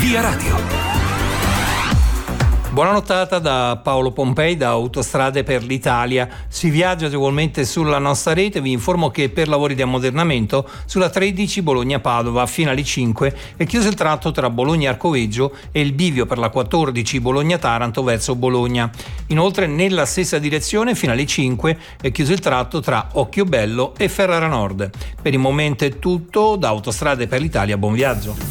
Via Radio. Buona nottata da Paolo Pompei da Autostrade per l'Italia. Si viaggia agevolmente sulla nostra rete. Vi informo che per lavori di ammodernamento sulla 13 Bologna-Padova fino alle 5 è chiuso il tratto tra Bologna-Arcoveggio e il bivio per la 14 Bologna-Taranto verso Bologna. Inoltre nella stessa direzione fino alle 5 è chiuso il tratto tra Occhiobello e Ferrara Nord. Per il momento è tutto, da Autostrade per l'Italia buon viaggio.